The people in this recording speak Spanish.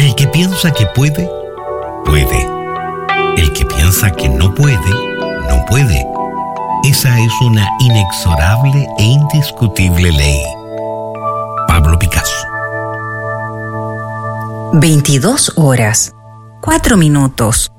El que piensa que puede, puede. El que piensa que no puede, no puede. Esa es una inexorable e indiscutible ley. Pablo Picasso. 22 horas, 4 minutos.